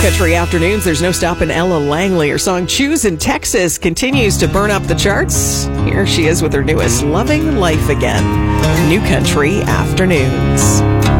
Country Afternoons, there's no stopping Ella Langley. Her song Choose in Texas continues to burn up the charts. Here she is with her newest, Loving Life Again. New Country Afternoons.